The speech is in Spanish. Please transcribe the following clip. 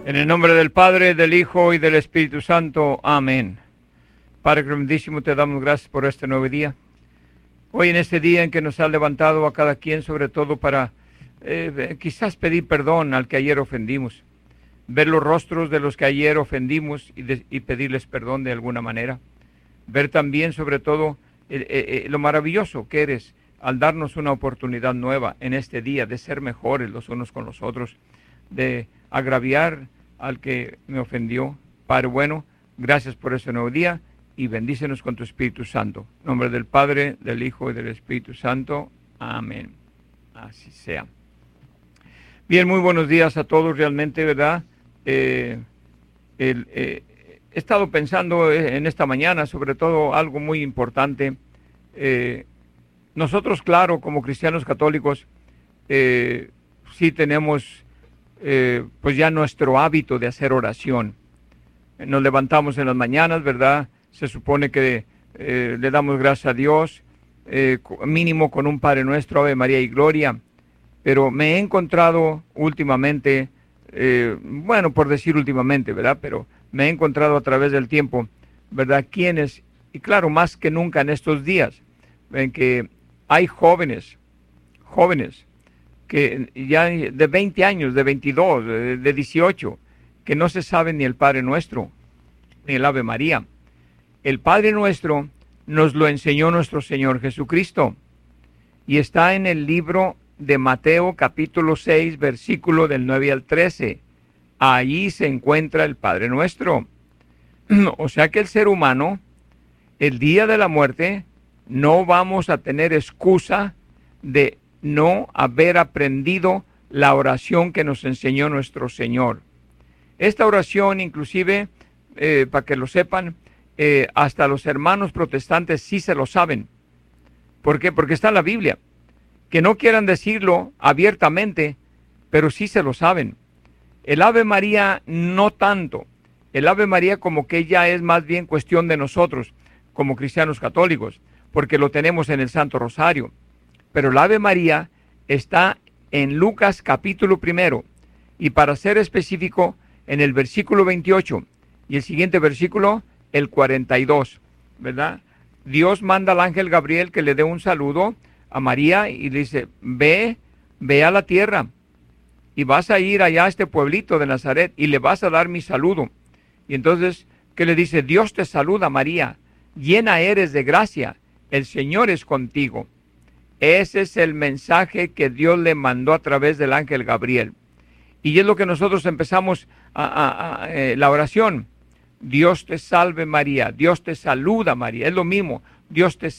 En el nombre del Padre, del Hijo y del Espíritu Santo. Amén. Padre grandísimo, te damos gracias por este nuevo día. Hoy en este día en que nos has levantado a cada quien, sobre todo para quizás pedir perdón al que ayer ofendimos, ver los rostros de los que ayer ofendimos y pedirles perdón de alguna manera, ver también sobre todo lo maravilloso que eres al darnos una oportunidad nueva en este día de ser mejores los unos con los otros, de agraviar al que me ofendió. Padre bueno, gracias por este nuevo día y bendícenos con tu Espíritu Santo. En nombre del Padre, del Hijo y del Espíritu Santo. Amén. Así sea. Bien, muy buenos días a todos realmente, ¿verdad? He estado pensando en esta mañana sobre todo algo muy importante. Nosotros, claro, como cristianos católicos, sí tenemos pues ya nuestro hábito de hacer oración. Nos levantamos en las mañanas, ¿verdad? Se supone que le damos gracias a Dios, mínimo con un Padre Nuestro, Ave María y Gloria. Pero me he encontrado últimamente, bueno, por decir últimamente, ¿verdad? Pero me he encontrado a través del tiempo, ¿verdad? Quienes, y claro, más que nunca en estos días, en que hay jóvenes que ya de 20 años, de 22, de 18, que no se saben ni el Padre Nuestro, ni el Ave María. El Padre Nuestro nos lo enseñó nuestro Señor Jesucristo y está en el libro de Mateo capítulo 6, versículo del 9 al 13. Allí se encuentra el Padre Nuestro. O sea que el ser humano, el día de la muerte, no vamos a tener excusa de no haber aprendido la oración que nos enseñó nuestro Señor. Esta oración, inclusive, para que lo sepan, hasta los hermanos protestantes sí se lo saben. ¿Por qué? Porque está en la Biblia. Que no quieran decirlo abiertamente, pero sí se lo saben. El Ave María no tanto. El Ave María como que ya es más bien cuestión de nosotros, como cristianos católicos, porque lo tenemos en el Santo Rosario. Pero el Ave María está en Lucas capítulo 1, y para ser específico, en el versículo 28, y el siguiente versículo, el 42, ¿verdad? Dios manda al ángel Gabriel que le dé un saludo a María y le dice, ve a la tierra, y vas a ir allá a este pueblito de Nazaret, y le vas a dar mi saludo. Y entonces, ¿qué le dice? Dios te saluda, María, llena eres de gracia, el Señor es contigo. Ese es el mensaje que Dios le mandó a través del ángel Gabriel. Y es lo que nosotros empezamos la oración. Dios te salve María, Dios te saluda María. Es lo mismo, Dios te